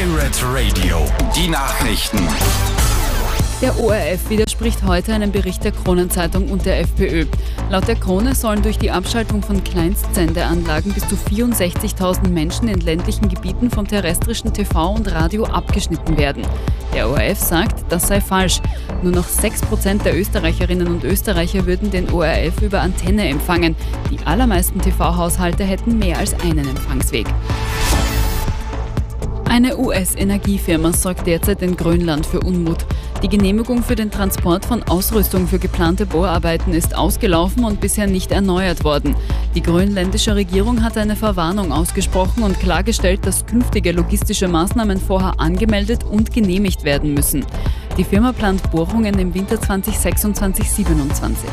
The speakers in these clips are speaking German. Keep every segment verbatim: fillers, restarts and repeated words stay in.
Pirate Radio, die Nachrichten. Der O R F widerspricht heute einem Bericht der Kronenzeitung und der FPÖ. Laut der Krone sollen durch die Abschaltung von Kleinstsendeanlagen bis zu vierundsechzigtausend Menschen in ländlichen Gebieten vom terrestrischen T V und Radio abgeschnitten werden. Der O R F sagt, das sei falsch. Nur noch sechs Prozent der Österreicherinnen und Österreicher würden den O R F über Antenne empfangen. Die allermeisten T V-Haushalte hätten mehr als einen Empfangsweg. Eine U S-Energiefirma sorgt derzeit in Grönland für Unmut. Die Genehmigung für den Transport von Ausrüstung für geplante Bohrarbeiten ist ausgelaufen und bisher nicht erneuert worden. Die grönländische Regierung hat eine Verwarnung ausgesprochen und klargestellt, dass künftige logistische Maßnahmen vorher angemeldet und genehmigt werden müssen. Die Firma plant Bohrungen im Winter zwanzig sechsundzwanzig siebenundzwanzig.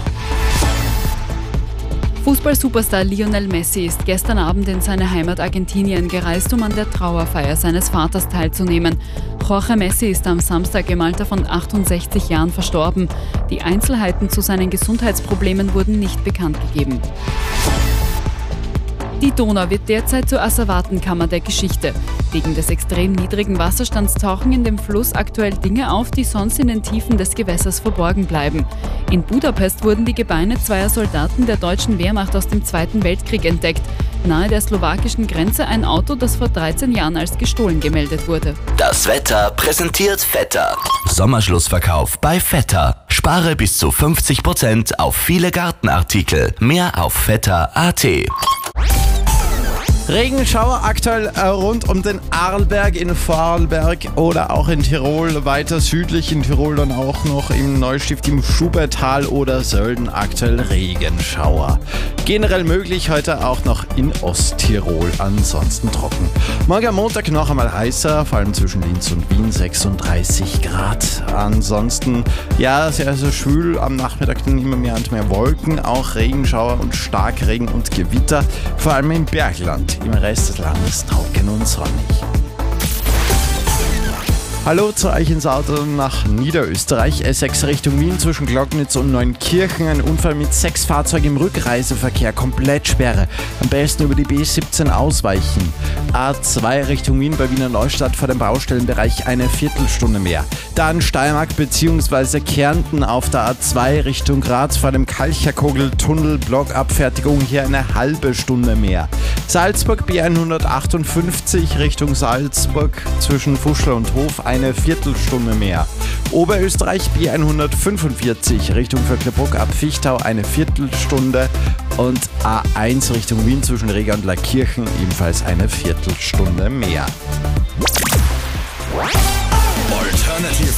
Fußball-Superstar Lionel Messi ist gestern Abend in seine Heimat Argentinien gereist, um an der Trauerfeier seines Vaters teilzunehmen. Jorge Messi ist am Samstag im Alter von achtundsechzig Jahren verstorben. Die Einzelheiten zu seinen Gesundheitsproblemen wurden nicht bekannt gegeben. Die Donau wird derzeit zur Asservatenkammer der Geschichte. Wegen des extrem niedrigen Wasserstands tauchen in dem Fluss aktuell Dinge auf, die sonst in den Tiefen des Gewässers verborgen bleiben. In Budapest wurden die Gebeine zweier Soldaten der deutschen Wehrmacht aus dem Zweiten Weltkrieg entdeckt. Nahe der slowakischen Grenze ein Auto, das vor dreizehn Jahren als gestohlen gemeldet wurde. Das Wetter präsentiert Vetter. Sommerschlussverkauf bei Vetter. Spare bis zu fünfzig Prozent auf viele Gartenartikel. Mehr auf vetter punkt a t. Regenschauer aktuell äh, rund um den Arlberg in Vorarlberg oder auch in Tirol, weiter südlich in Tirol dann auch noch im Neustift, im Schubertal oder Sölden aktuell Regenschauer. Generell möglich heute auch noch in Osttirol, ansonsten trocken. Morgen am Montag noch einmal heißer, vor allem zwischen Linz und Wien sechsunddreißig Grad. Ansonsten ja, sehr, sehr schwül, am Nachmittag dann immer mehr und mehr Wolken, auch Regenschauer und Starkregen und Gewitter, vor allem im Bergland. Im Rest des Landes trocken und sonnig. Hallo zu euch ins Auto nach Niederösterreich. S sechs Richtung Wien zwischen Glocknitz und Neunkirchen. Ein Unfall mit sechs Fahrzeugen im Rückreiseverkehr. Komplettsperre. Am besten über die B siebzehn ausweichen. A zwei Richtung Wien bei Wiener Neustadt vor dem Baustellenbereich eine Viertelstunde mehr. Dann Steiermark bzw. Kärnten auf der A zwei Richtung Graz vor dem Kalcherkogeltunnel. Blockabfertigung hier eine halbe Stunde mehr. Salzburg B hundertachtundfünfzig Richtung Salzburg zwischen Fuschl und Hof eine Viertelstunde mehr. Oberösterreich B hundertfünfundvierzig Richtung Vöcklerbruck ab Fichtau eine Viertelstunde und A eins Richtung Wien zwischen Riga und Lackirchen ebenfalls eine Viertelstunde mehr. Alternative